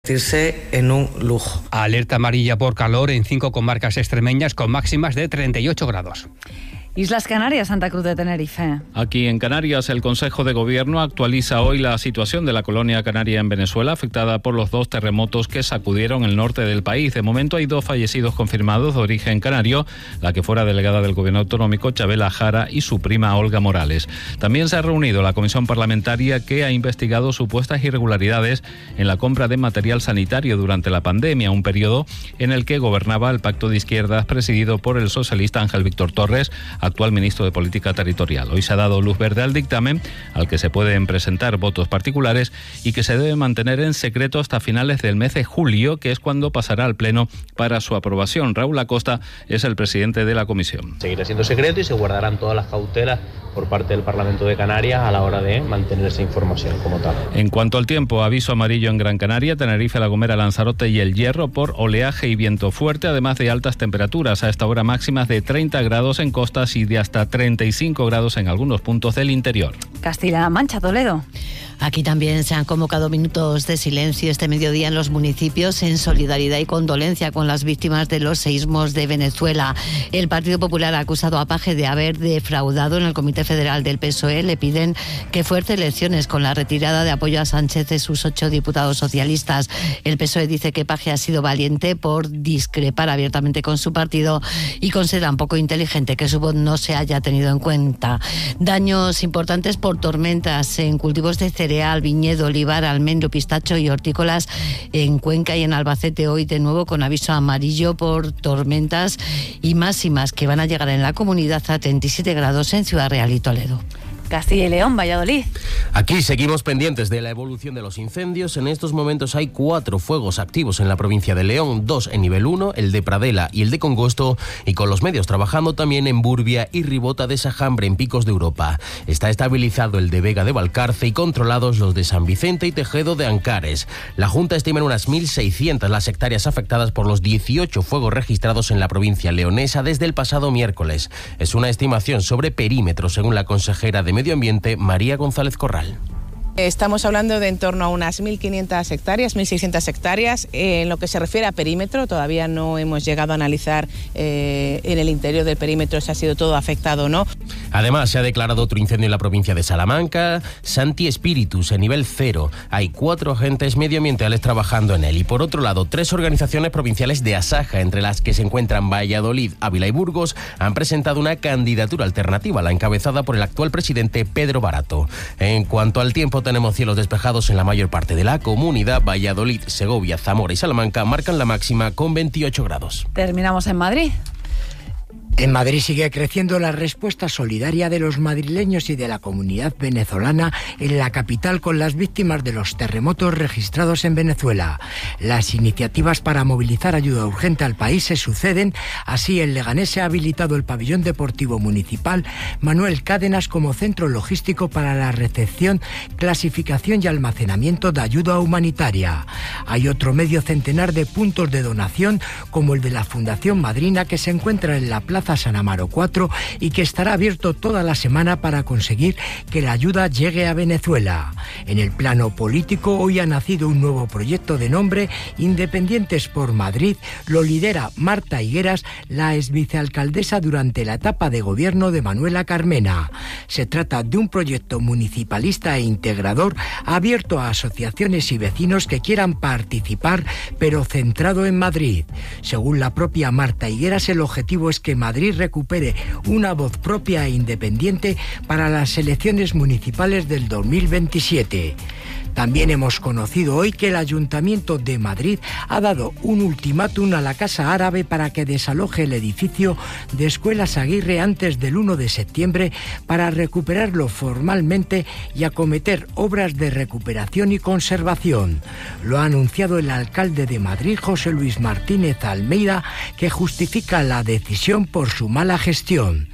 En un lujo. Alerta amarilla por calor en 5 comarcas extremeñas con máximas de 38 grados. Islas Canarias, Santa Cruz de Tenerife. Aquí en Canarias, el Consejo de Gobierno actualiza hoy la situación de la colonia canaria en Venezuela, afectada por los 2 terremotos que sacudieron el norte del país. De momento hay 2 fallecidos confirmados de origen canario, la que fuera delegada del Gobierno autonómico, Chabela Jara, y su prima Olga Morales. También se ha reunido la comisión parlamentaria que ha investigado supuestas irregularidades en la compra de material sanitario durante la pandemia, un periodo en el que gobernaba el pacto de izquierdas presidido por el socialista Ángel Víctor Torres, actual ministro de Política Territorial. Hoy se ha dado luz verde al dictamen, al que se pueden presentar votos particulares y que se debe mantener en secreto hasta finales del mes de julio, que es cuando pasará al Pleno para su aprobación. Raúl Acosta es el presidente de la comisión. Seguirá siendo secreto y se guardarán todas las cautelas por parte del Parlamento de Canarias a la hora de mantener esa información como tal. En cuanto al tiempo, aviso amarillo en Gran Canaria, Tenerife, La Gomera, Lanzarote y El Hierro por oleaje y viento fuerte, además de altas temperaturas. A esta hora máximas de 30 grados en costas y de hasta 35 grados en algunos puntos del interior. Castilla-La Mancha, Toledo. Aquí también se han convocado minutos de silencio este mediodía en los municipios en solidaridad y condolencia con las víctimas de los seísmos de Venezuela. El Partido Popular ha acusado a Paje de haber defraudado en el Comité Federal del PSOE. Le piden que fuerce elecciones con la retirada de apoyo a Sánchez de sus 8 diputados socialistas. El PSOE dice que Paje ha sido valiente por discrepar abiertamente con su partido y consideran poco inteligente que su voz no se haya tenido en cuenta. Daños importantes por tormentas en cultivos de cereal, viñedo, olivar, almendro, pistacho y hortícolas en Cuenca y en Albacete, hoy de nuevo con aviso amarillo por tormentas y máximas que van a llegar en la comunidad a 37 grados en Ciudad Real y Toledo. Castilla y León, Valladolid. Aquí seguimos pendientes de la evolución de los incendios. En estos momentos hay 4 fuegos activos en la provincia de León, 2 en nivel 1, el de Pradela y el de Congosto, y con los medios trabajando también en Burbia y Ribota de Sajambre, en Picos de Europa. Está estabilizado el de Vega de Valcarce y controlados los de San Vicente y Tejedo de Ancares. La Junta estima en unas 1.600 las hectáreas afectadas por los 18 fuegos registrados en la provincia leonesa desde el pasado miércoles. Es una estimación sobre perímetro, según la consejera de Medio Ambiente, María González Corral. Estamos hablando de en torno a unas 1.500 hectáreas, 1.600 hectáreas. En lo que se refiere a perímetro, todavía no hemos llegado a analizar en el interior del perímetro si ha sido todo afectado o no. Además, se ha declarado otro incendio en la provincia de Salamanca, Santi Espíritus, en nivel 0. Hay 4 agentes medioambientales trabajando en él. Y por otro lado, 3 organizaciones provinciales de Asaja, entre las que se encuentran Valladolid, Ávila y Burgos, han presentado una candidatura alternativa, la encabezada por el actual presidente Pedro Barato. En cuanto al tiempo, tenemos cielos despejados en la mayor parte de la comunidad. Valladolid, Segovia, Zamora y Salamanca marcan la máxima con 28 grados. Terminamos en Madrid. En Madrid sigue creciendo la respuesta solidaria de los madrileños y de la comunidad venezolana en la capital con las víctimas de los terremotos registrados en Venezuela. Las iniciativas para movilizar ayuda urgente al país se suceden. Así, en Leganés se ha habilitado el pabellón deportivo municipal Manuel Cádenas como centro logístico para la recepción, clasificación y almacenamiento de ayuda humanitaria. Hay otro medio centenar de puntos de donación, como el de la Fundación Madrina, que se encuentra en la Plaza San Amaro 4 y que estará abierto toda la semana para conseguir que la ayuda llegue a Venezuela. En el plano político, hoy ha nacido un nuevo proyecto de nombre, Independientes por Madrid. Lo lidera Marta Higueras, la exvicealcaldesa durante la etapa de gobierno de Manuela Carmena. Se trata de un proyecto municipalista e integrador abierto a asociaciones y vecinos que quieran participar, pero centrado en Madrid. Según la propia Marta Higueras, el objetivo es que Madrid recupere una voz propia e independiente para las elecciones municipales del 2027. También hemos conocido hoy que el Ayuntamiento de Madrid ha dado un ultimátum a la Casa Árabe para que desaloje el edificio de Escuelas Aguirre antes del 1 de septiembre para recuperarlo formalmente y acometer obras de recuperación y conservación. Lo ha anunciado el alcalde de Madrid, José Luis Martínez Almeida, que justifica la decisión por su mala gestión.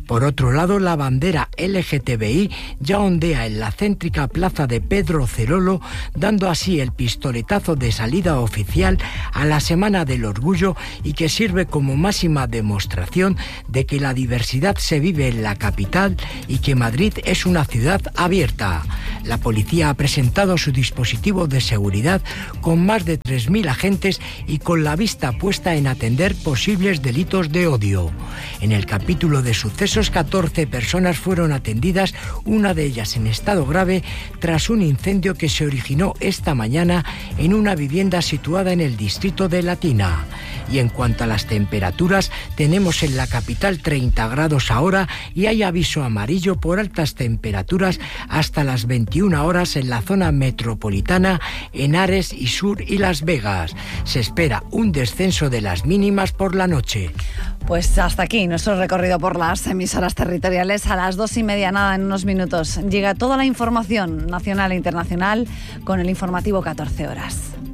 Por otro lado, la bandera LGTBI ya ondea en la céntrica plaza de Pedro Cerolo, dando así el pistoletazo de salida oficial a la Semana del Orgullo y que sirve como máxima demostración de que la diversidad se vive en la capital y que Madrid es una ciudad abierta. La policía ha presentado su dispositivo de seguridad con más de 3.000 agentes y con la vista puesta en atender posibles delitos de odio. En el capítulo de sucesos, 14 personas fueron atendidas, una de ellas en estado grave, tras un incendio que se originó esta mañana en una vivienda situada en el distrito de Latina. Y en cuanto a las temperaturas, tenemos en la capital 30 grados ahora y hay aviso amarillo por altas temperaturas hasta las 21 horas en la zona metropolitana, en Ares y Sur y Las Vegas. Se espera un descenso de las mínimas por la noche. Pues hasta aquí nuestro recorrido por las emisoras territoriales. A las 2:30, nada, en unos minutos, llega toda la información nacional e internacional con el informativo 14 horas.